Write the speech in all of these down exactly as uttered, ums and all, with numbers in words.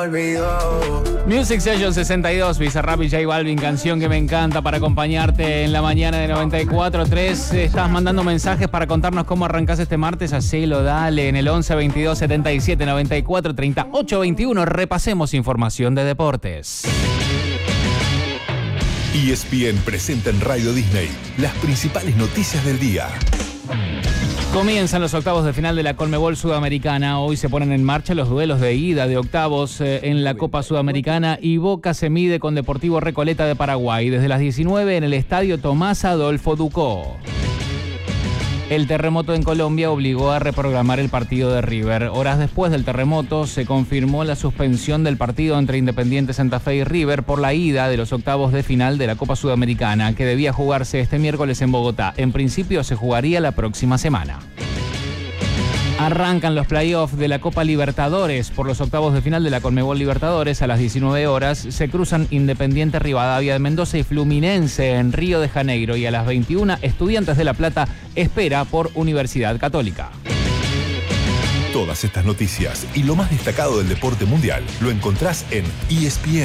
Music Session sesenta y dos, Bizarrap y J Balvin, canción que me encanta para acompañarte en la mañana de noventa y cuatro tres. Estás mandando mensajes para contarnos cómo arrancás este martes, hacelo, dale, en el once veintidós setenta y siete noventa y cuatro treinta y ocho veintiuno. Repasemos información de deportes. E S P N presenta en Radio Disney las principales noticias del día. Comienzan los octavos de final de la Conmebol Sudamericana. Hoy se ponen en marcha los duelos de ida de octavos eh, en la Copa Sudamericana y Boca se mide con Deportivo Recoleta de Paraguay desde las diecinueve en el estadio Tomás Adolfo Ducó. El terremoto en Colombia obligó a reprogramar el partido de River. Horas después del terremoto se confirmó la suspensión del partido entre Independiente Santa Fe y River por la ida de los octavos de final de la Copa Sudamericana, que debía jugarse este miércoles en Bogotá. En principio se jugaría la próxima semana. Arrancan los playoffs de la Copa Libertadores. Por los octavos de final de la Conmebol Libertadores a las diecinueve horas se cruzan Independiente Rivadavia de Mendoza y Fluminense en Río de Janeiro, y a las veintiuna Estudiantes de La Plata espera por Universidad Católica. Todas estas noticias y lo más destacado del deporte mundial lo encontrás en E S P N.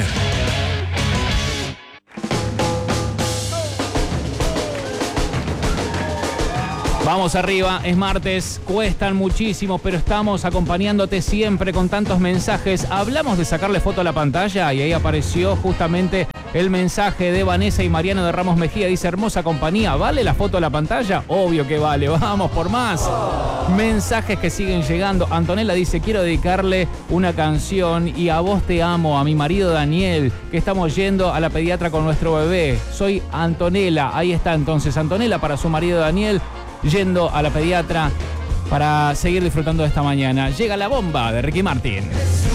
Vamos arriba, es martes, cuestan muchísimo, pero estamos acompañándote siempre con tantos mensajes. Hablamos de sacarle foto a la pantalla y ahí apareció justamente el mensaje de Vanessa y Mariano de Ramos Mejía. Dice: hermosa compañía, ¿vale la foto a la pantalla? Obvio que vale, vamos por más. Mensajes que siguen llegando. Antonella dice: quiero dedicarle una canción y a vos te amo, a mi marido Daniel, que estamos yendo a la pediatra con nuestro bebé. Soy Antonella, ahí está entonces Antonella para su marido Daniel, yendo a la pediatra para seguir disfrutando de esta mañana. Llega la bomba de Ricky Martin.